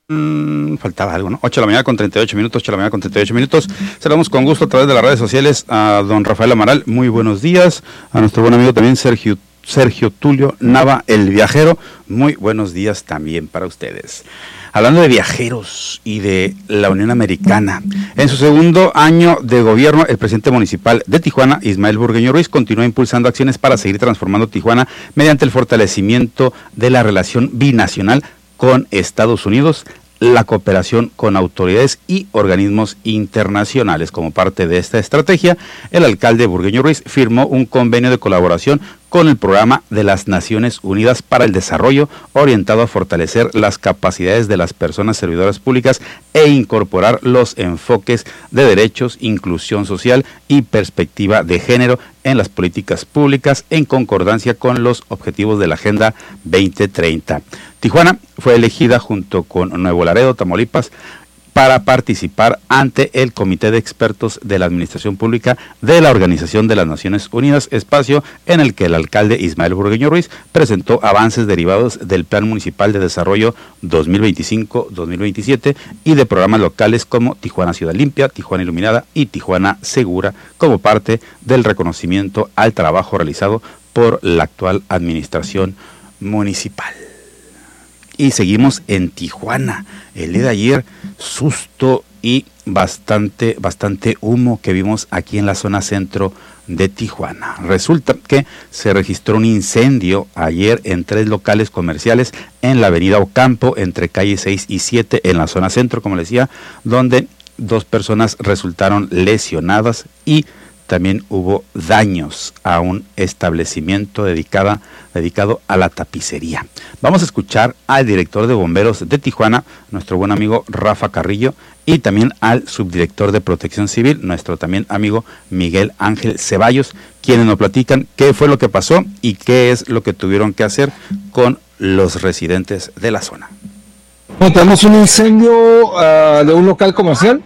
Faltaba algo, ¿no? 8 de la mañana con 38 minutos, 8 de la mañana con 38 minutos. Saludamos con gusto a través de las redes sociales a don Rafael Amaral. Muy buenos días. A nuestro buen amigo también Sergio Tulio Nava, el viajero. Muy buenos días también para ustedes. Hablando de viajeros y de la Unión Americana, en su segundo año de gobierno, el presidente municipal de Tijuana, Ismael Burgueño Ruiz, continúa impulsando acciones para seguir transformando Tijuana mediante el fortalecimiento de la relación binacional con Estados Unidos, la cooperación con autoridades y organismos internacionales. Como parte de esta estrategia, el alcalde Burgueño Ruiz firmó un convenio de colaboración con el Programa de las Naciones Unidas para el Desarrollo, orientado a fortalecer las capacidades de las personas servidoras públicas e incorporar los enfoques de derechos, inclusión social y perspectiva de género en las políticas públicas, en concordancia con los objetivos de la Agenda 2030. Tijuana fue elegida junto con Nuevo Laredo, Tamaulipas, para participar ante el Comité de Expertos de la Administración Pública de la Organización de las Naciones Unidas, espacio en el que el alcalde Ismael Burgueño Ruiz presentó avances derivados del Plan Municipal de Desarrollo 2025-2027 y de programas locales como Tijuana Ciudad Limpia, Tijuana Iluminada y Tijuana Segura, como parte del reconocimiento al trabajo realizado por la actual administración municipal. Y seguimos en Tijuana. El día de ayer, susto y bastante humo que vimos aquí en la zona centro de Tijuana. Resulta que se registró un incendio ayer en 3 locales comerciales en la avenida Ocampo, entre calle 6 y 7, en la zona centro, como les decía, donde 2 personas resultaron lesionadas y también hubo daños a un establecimiento dedicado a la tapicería. Vamos a escuchar al director de bomberos de Tijuana, nuestro buen amigo Rafa Carrillo, y también al subdirector de Protección Civil, nuestro también amigo Miguel Ángel Ceballos, quienes nos platican qué fue lo que pasó y qué es lo que tuvieron que hacer con los residentes de la zona. Bueno, tenemos un incendio de un local comercial.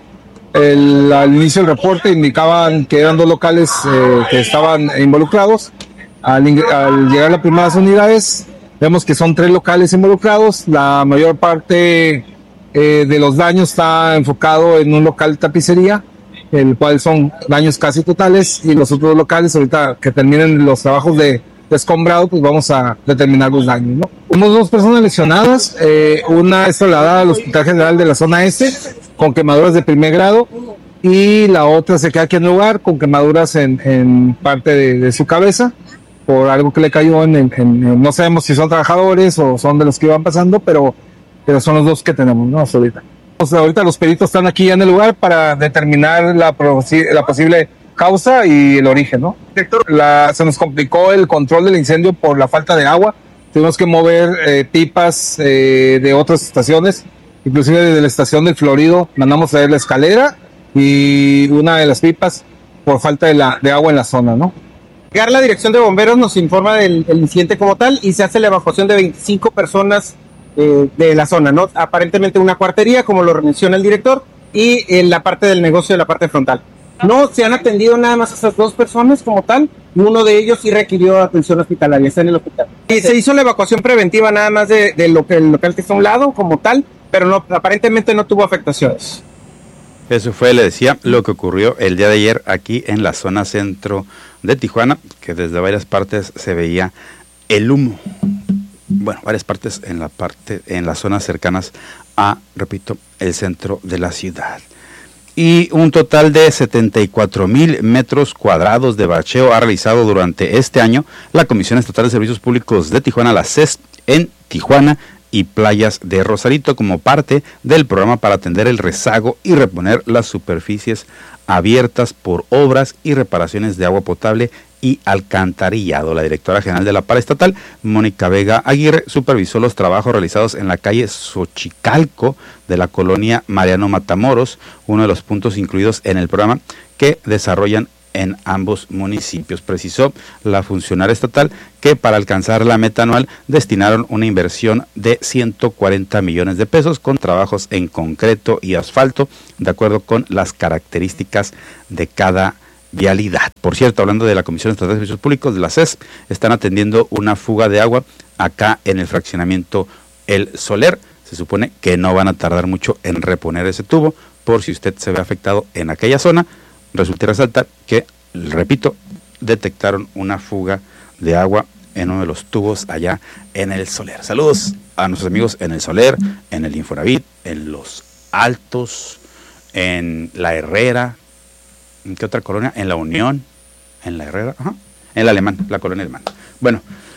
Al inicio del reporte indicaban que eran 2 locales que estaban involucrados. Al llegar las primeras unidades, vemos que son 3 locales involucrados. La mayor parte de los daños está enfocado en un local de tapicería, el cual son daños casi totales, y los otros locales, ahorita que terminen los trabajos de escombrado, pues vamos a determinar los daños, ¿no? Hubo 2 personas lesionadas, una es trasladada al Hospital General de la Zona Este con quemaduras de primer grado, y la otra se queda aquí en el lugar con quemaduras en parte de su cabeza por algo que le cayó no sabemos si son trabajadores o son de los que iban pasando, pero son los 2 que tenemos, ¿no? Ahorita los peritos están aquí en el lugar para determinar la posible causa y el origen, ¿no? Se nos complicó el control del incendio por la falta de agua. Tuvimos que mover pipas de otras estaciones, inclusive desde la estación del Florido mandamos traer la escalera y una de las pipas por falta de agua en la zona, ¿no? La dirección de bomberos nos informa del incidente como tal y se hace la evacuación de 25 personas de la zona, ¿no? Aparentemente una cuartería, como lo menciona el director, y en la parte del negocio de la parte frontal. No, se han atendido nada más a esas 2 personas como tal, y uno de ellos sí requirió atención hospitalaria, está en el hospital. Y se hizo la evacuación preventiva nada más de el local que está a un lado como tal, pero no, aparentemente no tuvo afectaciones. Eso fue, le decía, lo que ocurrió el día de ayer aquí en la zona centro de Tijuana, que desde varias partes se veía el humo. Bueno, varias partes en las zonas cercanas a, repito, el centro de la ciudad. Y un total de 74,000 metros cuadrados de bacheo ha realizado durante este año la Comisión Estatal de Servicios Públicos de Tijuana, la CES, en Tijuana y Playas de Rosarito, como parte del programa para atender el rezago y reponer las superficies abiertas por obras y reparaciones de agua potable y alcantarillado. La directora general de la Paraestatal, Mónica Vega Aguirre, supervisó los trabajos realizados en la calle Xochicalco de la colonia Mariano Matamoros, uno de los puntos incluidos en el programa que desarrollan en ambos municipios. Precisó la funcionaria estatal que para alcanzar la meta anual destinaron una inversión de 140 millones de pesos con trabajos en concreto y asfalto, de acuerdo con las características de cada vialidad. Por cierto, hablando de la Comisión Estatal de Servicios Públicos, de la CES, están atendiendo una fuga de agua acá en el fraccionamiento El Soler. Se Se supone que no van a tardar mucho en reponer ese tubo, por si usted se ve afectado en aquella zona. Resulta resaltar que, repito, detectaron una fuga de agua en uno de los tubos allá en el Soler. Saludos a nuestros amigos en el Soler, en el Infonavit, en Los Altos, en La Herrera, ¿en qué otra colonia? En La Unión, en La Herrera, en La Alemán, la colonia Alemán. Bueno,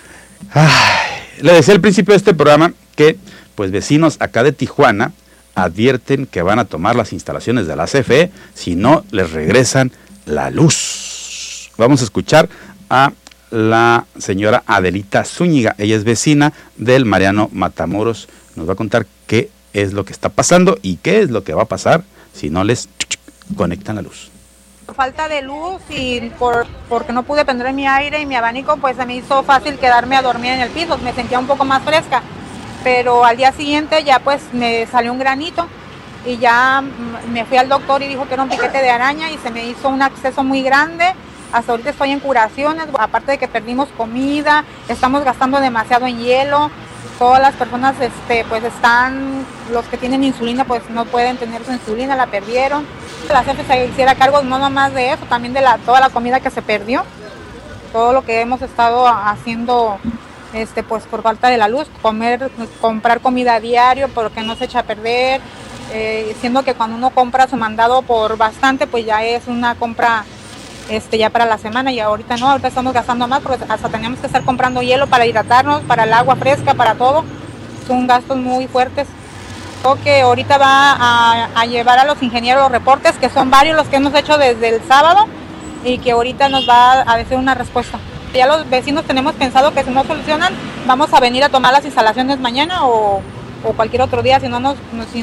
le decía al principio de este programa que pues vecinos acá de Tijuana advierten que van a tomar las instalaciones de la CFE si no les regresan la luz. Vamos a escuchar a la señora Adelita Zúñiga. Ella es vecina del Mariano Matamoros. Nos va a contar qué es lo que está pasando y qué es lo que va a pasar si no les conectan la luz. Por falta de luz y porque no pude prender mi aire y mi abanico, pues se me hizo fácil quedarme a dormir en el piso. Me sentía un poco más fresca, pero al día siguiente ya pues me salió un granito y ya me fui al doctor y dijo que era un piquete de araña y se me hizo un absceso muy grande. Hasta ahorita estoy en curaciones, aparte de que perdimos comida, estamos gastando demasiado en hielo. Todas las personas pues están, los que tienen insulina pues no pueden tener su insulina, la perdieron. La CFE se hiciera cargo no nomás de eso, también de toda la comida que se perdió, todo lo que hemos estado haciendo pues por falta de la luz, comprar comida a diario porque no se echa a perder, siendo que cuando uno compra su mandado por bastante pues ya es una compra ya para la semana y ahorita no, ahorita estamos gastando más porque hasta tenemos que estar comprando hielo para hidratarnos, para el agua fresca, para todo. Son gastos muy fuertes. Creo que ahorita va a llevar a los ingenieros los reportes, que son varios los que hemos hecho desde el sábado y que ahorita nos va a decir una respuesta. Ya los vecinos tenemos pensado que si no solucionan, vamos a venir a tomar las instalaciones mañana o cualquier otro día, si no nos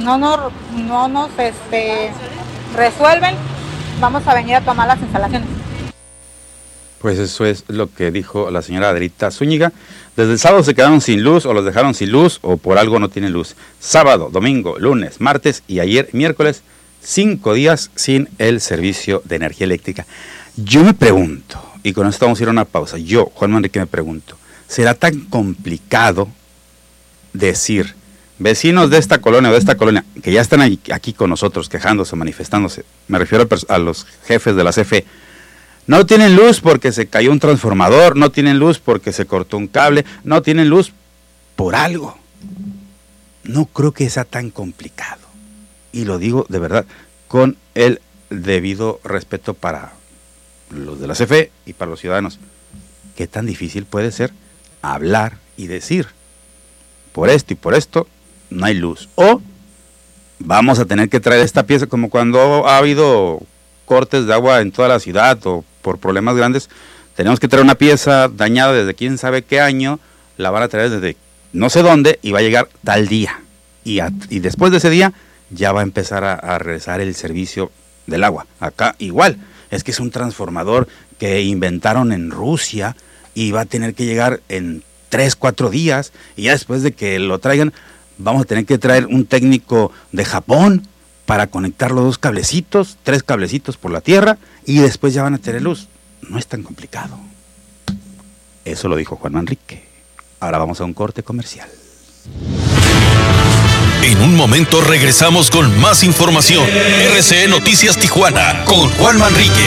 resuelven, vamos a venir a tomar las instalaciones. Pues eso es lo que dijo la señora Adelita Zúñiga. Desde el sábado se quedaron sin luz, o los dejaron sin luz, o por algo no tienen luz. Sábado, domingo, lunes, martes y ayer, miércoles, 5 días sin el servicio de energía eléctrica. Yo me pregunto, y con esto vamos a ir a una pausa, yo, Juan Manrique, me pregunto, ¿será tan complicado decir, vecinos de esta colonia o de esta colonia, que ya están aquí con nosotros, quejándose, manifestándose, me refiero a los jefes de la CFE, no tienen luz porque se cayó un transformador, no tienen luz porque se cortó un cable, no tienen luz por algo? No creo que sea tan complicado. Y lo digo de verdad, con el debido respeto para los de la CFE y para los ciudadanos. ¿Qué tan difícil puede ser hablar y decir, por esto y por esto no hay luz? O vamos a tener que traer esta pieza, como cuando ha habido cortes de agua en toda la ciudad o por problemas grandes, tenemos que traer una pieza dañada desde quién sabe qué año, la van a traer desde no sé dónde y va a llegar tal día. Y después de ese día ya va a empezar a regresar el servicio del agua. Acá igual, es que es un transformador que inventaron en Rusia y va a tener que llegar en 3-4 días y ya después de que lo traigan vamos a tener que traer un técnico de Japón para conectar los 2 cablecitos, 3 cablecitos por la tierra y después ya van a tener luz. No es tan complicado. Eso lo dijo Juan Manrique. Ahora vamos a un corte comercial. En un momento regresamos con más información. RCE Noticias Tijuana con Juan Manrique.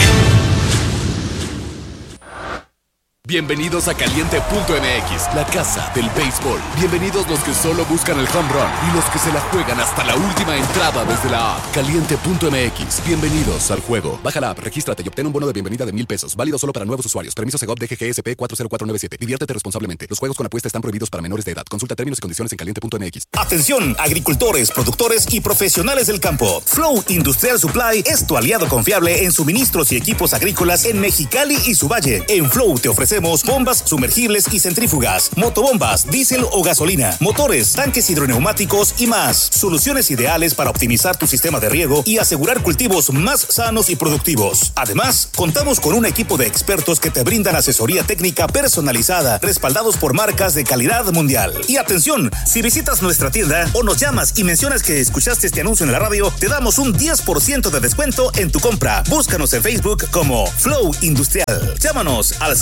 Bienvenidos a Caliente.mx, la casa del béisbol. Bienvenidos los que solo buscan el home run y los que se la juegan hasta la última entrada desde la app. Caliente.mx, bienvenidos al juego. Baja la app, regístrate y obtén un bono de bienvenida de $1,000. Válido solo para nuevos usuarios. Permiso Segov DGGSP 40497. Diviértete responsablemente. Los juegos con apuesta están prohibidos para menores de edad. Consulta términos y condiciones en Caliente.mx. Atención, agricultores, productores y profesionales del campo. Flow Industrial Supply es tu aliado confiable en suministros y equipos agrícolas en Mexicali y su valle. En Flow te ofrecemos bombas sumergibles y centrífugas, motobombas, diésel o gasolina, motores, tanques hidroneumáticos y más. Soluciones ideales para optimizar tu sistema de riego y asegurar cultivos más sanos y productivos. Además, contamos con un equipo de expertos que te brindan asesoría técnica personalizada, respaldados por marcas de calidad mundial. Y atención, si visitas nuestra tienda o nos llamas y mencionas que escuchaste este anuncio en la radio, te damos un 10% de descuento en tu compra. Búscanos en Facebook como Flow Industrial. Llámanos al 68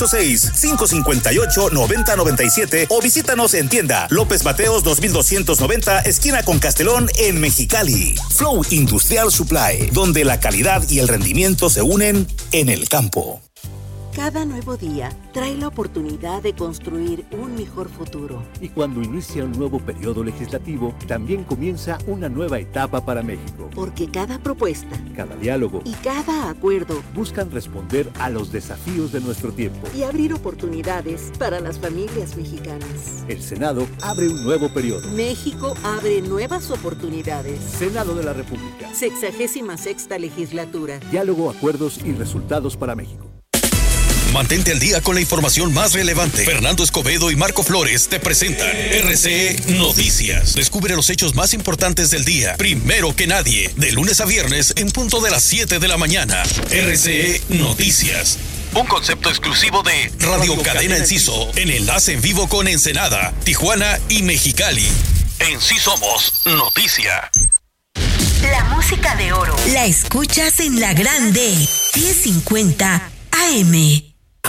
886-558-9097 o visítanos en tienda López Mateos 2290, esquina con Castelón en Mexicali. Flow Industrial Supply, donde la calidad y el rendimiento se unen en el campo. Cada nuevo día trae la oportunidad de construir un mejor futuro. Y cuando inicia un nuevo periodo legislativo, también comienza una nueva etapa para México. Porque cada propuesta, cada diálogo y cada acuerdo buscan responder a los desafíos de nuestro tiempo y abrir oportunidades para las familias mexicanas. El Senado abre un nuevo periodo. México abre nuevas oportunidades. Senado de la República. 66ª legislatura. Diálogo, acuerdos y resultados para México. Mantente al día con la información más relevante. Fernando Escobedo y Marco Flores te presentan RCE Noticias. Descubre los hechos más importantes del día, primero que nadie, de lunes a viernes en punto de las 7 de la mañana. RCE Noticias. Un concepto exclusivo de Radio Cadena Enciso, en enlace en vivo con Ensenada, Tijuana y Mexicali. En Sí Somos Noticia. La música de oro la escuchas en La Grande, 1050 AM.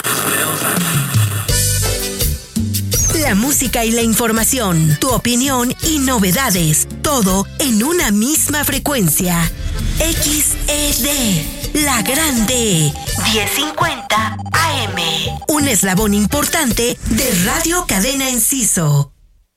La música y la información, tu opinión y novedades, todo en una misma frecuencia. XED, La Grande, 1050 AM. Un eslabón importante de Radio Cadena Enciso.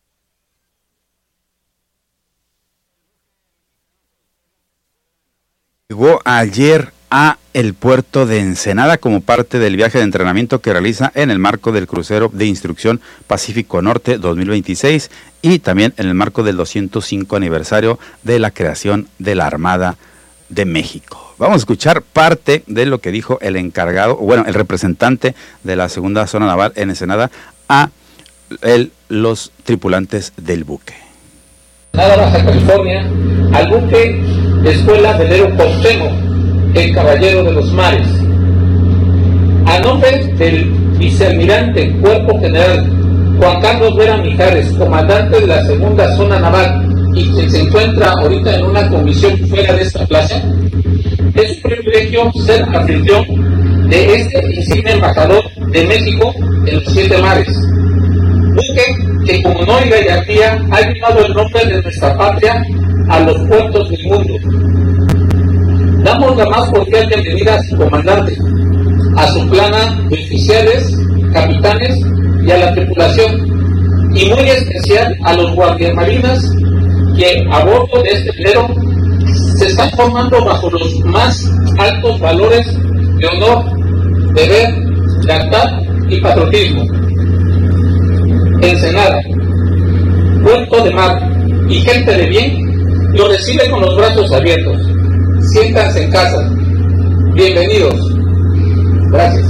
Llegó ayer a el puerto de Ensenada como parte del viaje de entrenamiento que realiza en el marco del crucero de instrucción Pacífico Norte 2026 y también en el marco del 205 aniversario de la creación de la Armada de México. Vamos a escuchar parte de lo que dijo el encargado, el representante de la segunda zona naval en Ensenada a los tripulantes del buque. Baja California, al buque Escuela Velero Cuauhtémoc, el Caballero de los Mares. A nombre del vicealmirante Cuerpo General Juan Carlos Vera Mijares, comandante de la segunda zona naval y quien se encuentra ahorita en una comisión fuera de esta plaza, es un privilegio ser anfitrión de este insigne embajador de México en los 7 mares. Buque que con honor y gallardía ha llevado el nombre de nuestra patria a los puertos del mundo. Damos la más cordial bienvenida a su comandante, a su plana de oficiales, capitanes y a la tripulación, y muy especial a los guardiamarinas que a bordo de este velero se están formando bajo los más altos valores de honor, deber, lealtad y patriotismo. Ensenada, puerto de mar y gente de bien, lo recibe con los brazos abiertos. Siéntanse en casa. Bienvenidos. Gracias.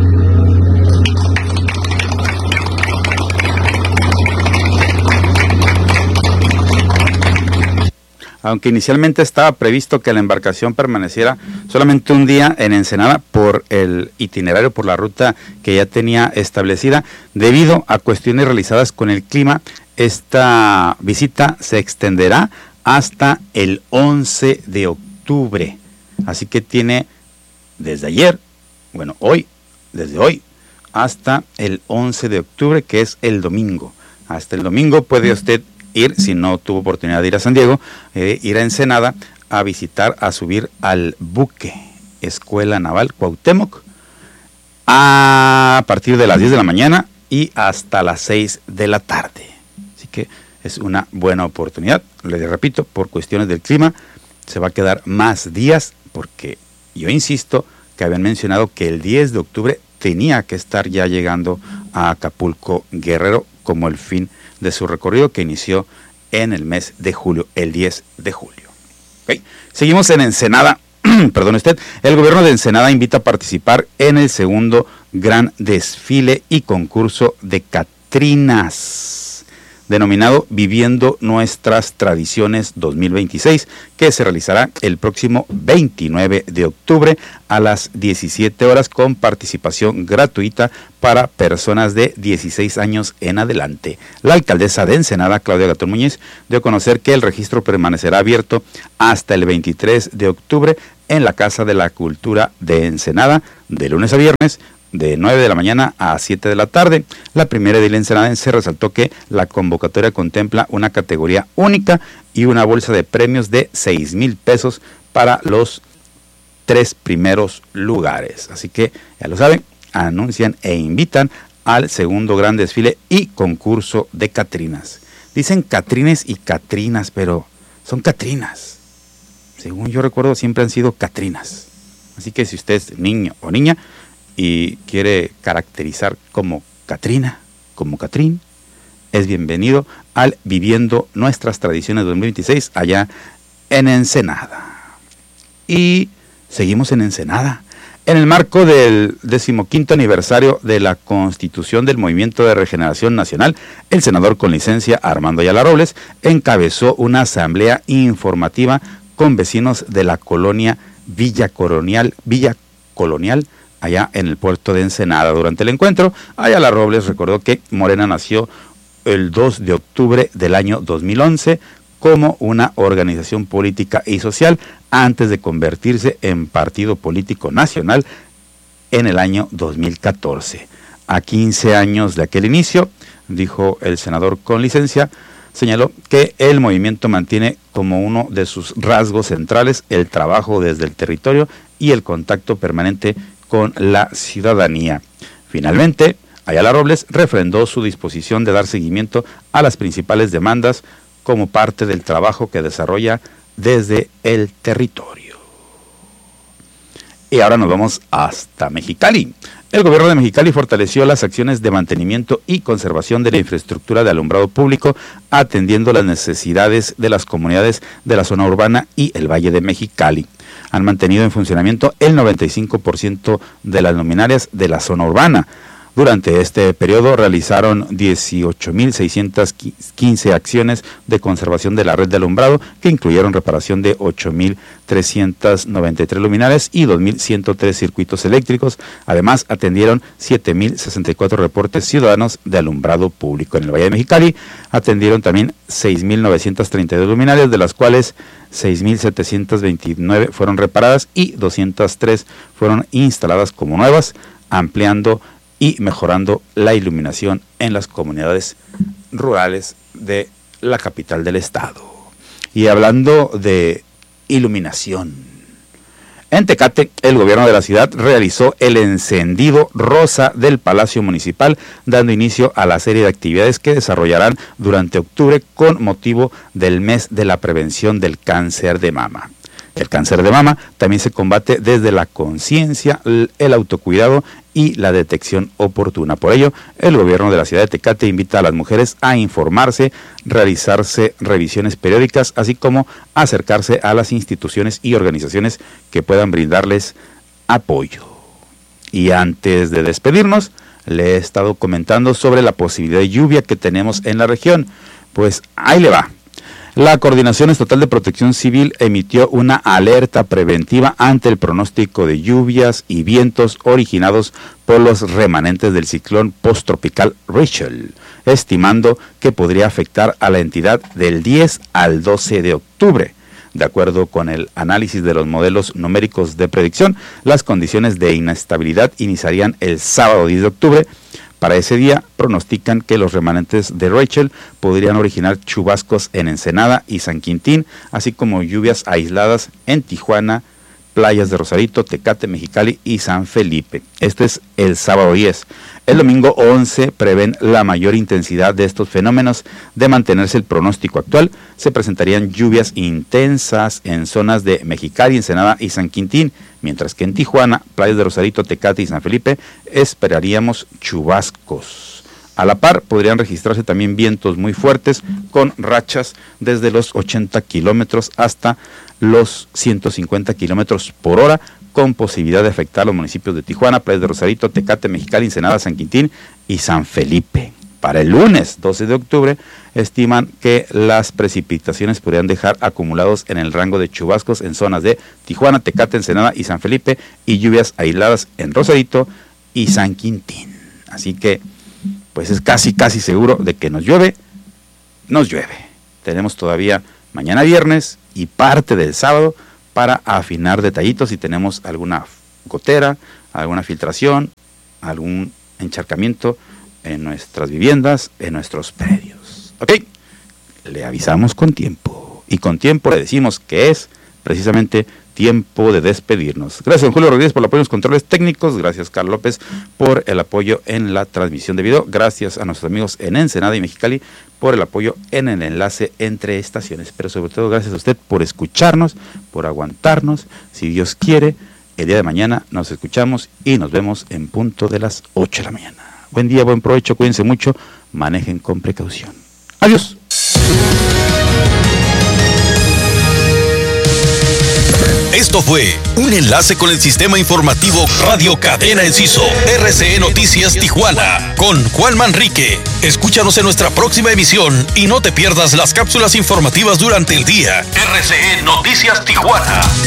Aunque inicialmente estaba previsto que la embarcación permaneciera solamente un día en Ensenada por el itinerario, por la ruta que ya tenía establecida, debido a cuestiones realizadas con el clima, esta visita se extenderá hasta el 11 de octubre. Así que tiene desde ayer, desde hoy, hasta el 11 de octubre, que es el domingo. Hasta el domingo puede usted ir, si no tuvo oportunidad de ir a San Diego, ir a Ensenada a visitar, a subir al buque Escuela Naval Cuauhtémoc a partir de las 10 de la mañana y hasta las 6 de la tarde. Así que es una buena oportunidad. Les repito, por cuestiones del clima se va a quedar más días, porque yo insisto que habían mencionado que el 10 de octubre tenía que estar ya llegando a Acapulco Guerrero como el fin de su recorrido, que inició en el mes de julio, el 10 de julio. ¿Okay? Seguimos en Ensenada. Perdón usted. El gobierno de Ensenada invita a participar en el segundo gran desfile y concurso de Catrinas, denominado Viviendo Nuestras Tradiciones 2026, que se realizará el próximo 29 de octubre a las 17 horas con participación gratuita para personas de 16 años en adelante. La alcaldesa de Ensenada, Claudia Gatón Muñiz, dio a conocer que el registro permanecerá abierto hasta el 23 de octubre en la Casa de la Cultura de Ensenada, de lunes a viernes, de 9 de la mañana a 7 de la tarde. La primera edil ensenadense resaltó que la convocatoria contempla una categoría única y una bolsa de premios de 6,000 pesos para los 3 primeros lugares. Así que ya lo saben, anuncian e invitan al segundo gran desfile y concurso de Catrinas. Dicen Catrines y Catrinas, pero son Catrinas. Según yo recuerdo, siempre han sido Catrinas. Así que si usted es niño o niña y quiere caracterizar como Catrina, como Catrín, es bienvenido al Viviendo Nuestras Tradiciones 2026 allá en Ensenada. Y seguimos en Ensenada. En el marco del 15º aniversario de la Constitución del Movimiento de Regeneración Nacional, el senador con licencia Armando Ayala Robles encabezó una asamblea informativa con vecinos de la colonia Villa Colonial, allá en el puerto de Ensenada. Durante el encuentro, Ayala Robles recordó que Morena nació el 2 de octubre del año 2011 como una organización política y social antes de convertirse en partido político nacional en el año 2014. A 15 años de aquel inicio, dijo el senador con licencia, señaló que el movimiento mantiene como uno de sus rasgos centrales el trabajo desde el territorio y el contacto permanente con la ciudadanía. Finalmente, Ayala Robles refrendó su disposición de dar seguimiento a las principales demandas como parte del trabajo que desarrolla desde el territorio. Y ahora nos vamos hasta Mexicali. El gobierno de Mexicali fortaleció las acciones de mantenimiento y conservación de la infraestructura de alumbrado público, atendiendo las necesidades de las comunidades de la zona urbana y el Valle de Mexicali. Han mantenido en funcionamiento el 95% de las luminarias de la zona urbana. Durante este periodo realizaron 18,615 acciones de conservación de la red de alumbrado, que incluyeron reparación de 8,393 luminarias y 2,103 circuitos eléctricos. Además, atendieron 7,064 reportes ciudadanos de alumbrado público. En el Valle de Mexicali atendieron también 6,932 luminarias, de las cuales 6,729 fueron reparadas y 203 fueron instaladas como nuevas, ampliando y mejorando la iluminación en las comunidades rurales de la capital del estado. Y hablando de iluminación, en Tecate, el gobierno de la ciudad realizó el encendido rosa del Palacio Municipal, dando inicio a la serie de actividades que desarrollarán durante octubre con motivo del mes de la prevención del cáncer de mama. El cáncer de mama también se combate desde la conciencia, el autocuidado y la detección oportuna. Por ello, el gobierno de la ciudad de Tecate invita a las mujeres a informarse, realizarse revisiones periódicas, así como acercarse a las instituciones y organizaciones que puedan brindarles apoyo. Y antes de despedirnos, le he estado comentando sobre la posibilidad de lluvia que tenemos en la región. Pues ahí le va. La Coordinación Estatal de Protección Civil emitió una alerta preventiva ante el pronóstico de lluvias y vientos originados por los remanentes del ciclón posttropical Rachel, estimando que podría afectar a la entidad del 10 al 12 de octubre. De acuerdo con el análisis de los modelos numéricos de predicción, las condiciones de inestabilidad iniciarían el sábado 10 de octubre. Para ese día pronostican que los remanentes de Rachel podrían originar chubascos en Ensenada y San Quintín, así como lluvias aisladas en Tijuana, playas de Rosarito, Tecate, Mexicali y San Felipe. Este es el sábado 10. El domingo 11 prevén la mayor intensidad de estos fenómenos. De mantenerse el pronóstico actual, se presentarían lluvias intensas en zonas de Mexicali, Ensenada y San Quintín, mientras que en Tijuana, playas de Rosarito, Tecate y San Felipe esperaríamos chubascos. A la par, podrían registrarse también vientos muy fuertes con rachas desde los 80 kilómetros hasta los 150 kilómetros por hora, con posibilidad de afectar a los municipios de Tijuana, playas de Rosarito, Tecate, Mexicali, Ensenada, San Quintín y San Felipe. Para el lunes 12 de octubre, estiman que las precipitaciones podrían dejar acumulados en el rango de chubascos en zonas de Tijuana, Tecate, Ensenada y San Felipe, y lluvias aisladas en Rosarito y San Quintín. Así que, pues es casi seguro de que nos llueve. Tenemos todavía mañana viernes y parte del sábado para afinar detallitos si tenemos alguna gotera, alguna filtración algún encharcamiento en nuestras viviendas, en nuestros predios. ¿Ok? Le avisamos con tiempo. Y con tiempo le decimos que es precisamente tiempo de despedirnos. Gracias, don Julio Rodríguez, por el apoyo en los controles técnicos. Gracias, Carlos López, por el apoyo en la transmisión de video. Gracias a nuestros amigos en Ensenada y Mexicali por el apoyo en el enlace entre estaciones. Pero sobre todo, gracias a usted por escucharnos, por aguantarnos. Si Dios quiere, el día de mañana nos escuchamos y nos vemos en punto de las 8 de la mañana. Buen día, buen provecho, cuídense mucho, manejen con precaución. Adiós. Esto fue un enlace con el sistema informativo Radio Cadena Enciso, RCE Noticias Tijuana, con Juan Manrique. Escúchanos en nuestra próxima emisión y no te pierdas las cápsulas informativas durante el día. RCE Noticias Tijuana.